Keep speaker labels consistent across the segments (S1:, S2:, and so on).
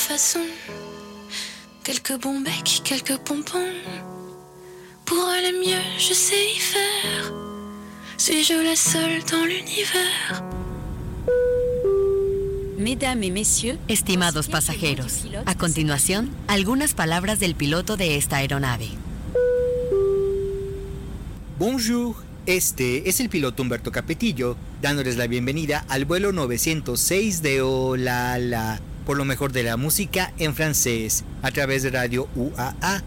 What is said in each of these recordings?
S1: façons. Quelques bons becs, quelques pompons. Pour aller mieux, je sais y faire. Suis-je la seule dans l'univers?
S2: Mesdames et messieurs,
S3: estimados pasajeros, a continuación, algunas palabras del piloto de esta aeronave.
S4: Bonjour, este es el piloto Humberto Capetillo, dándoles la bienvenida al vuelo 906 de Olala, por lo mejor de la música en francés, a través de Radio UAA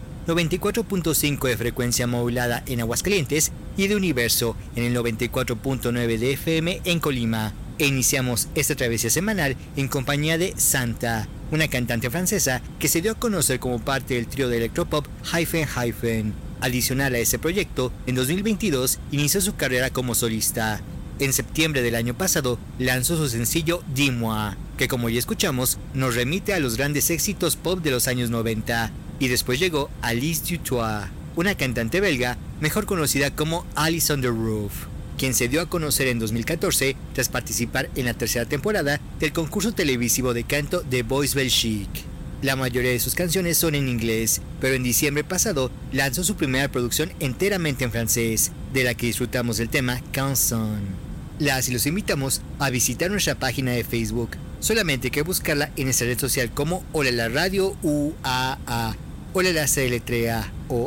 S4: 94.5 de frecuencia modulada en Aguascalientes y de Universo en el 94.9 de FM en Colima. E iniciamos esta travesía semanal en compañía de Santa, una cantante francesa que se dio a conocer como parte del trío de electropop Hyphen Hyphen. Adicional a ese proyecto, en 2022 inició su carrera como solista. En septiembre del año pasado lanzó su sencillo Dis-moi, que como ya escuchamos nos remite a los grandes éxitos pop de los años 90, y después llegó Alice Dutoit, una cantante belga mejor conocida como Alice on the Roof, quien se dio a conocer en 2014 tras participar en la tercera temporada del concurso televisivo de canto The Voice Belgique. La mayoría de sus canciones son en inglés, pero en diciembre pasado lanzó su primera producción enteramente en francés, de la que disfrutamos el tema Canson. Las y los invitamos a visitar nuestra página de Facebook, solamente hay que buscarla en esta red social como Olala Radio UAA. Olala se deletrea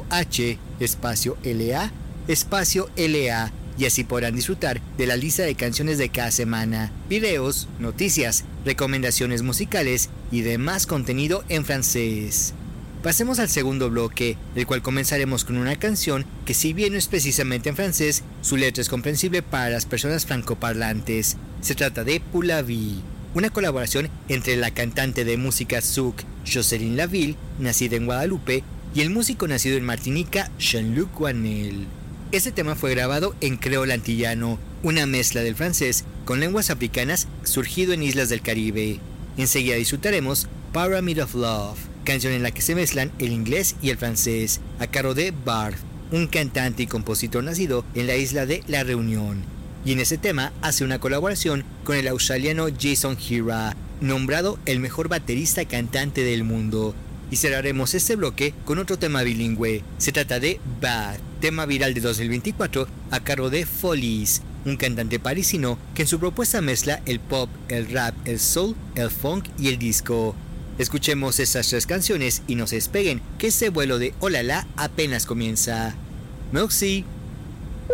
S4: OH espacio LA espacio LA, y así podrán disfrutar de la lista de canciones de cada semana, videos, noticias, recomendaciones musicales y demás contenido en francés. Pasemos al segundo bloque, el cual comenzaremos con una canción que, si bien no es precisamente en francés, su letra es comprensible para las personas francoparlantes. Se trata de Pour la vie, una colaboración entre la cantante de música souk Jocelyne Laville, nacida en Guadalupe, y el músico nacido en Martinica Jean-Luc Guanel. Este tema fue grabado en creol antillano, una mezcla del francés con lenguas africanas surgido en islas del Caribe. Enseguida disfrutaremos Pyramid of Love, canción en la que se mezclan el inglés y el francés, a cargo de Barth, un cantante y compositor nacido en la isla de La Reunión. Y en ese tema hace una colaboración con el australiano Jason Hira, nombrado el mejor baterista cantante del mundo. Y cerraremos este bloque con otro tema bilingüe. Se trata de Bad, tema viral de 2024 a cargo de Folies, un cantante parisino que en su propuesta mezcla el pop, el rap, el soul, el funk y el disco. Escuchemos estas tres canciones y no se despeguen, que este vuelo de Olala apenas comienza. Merci.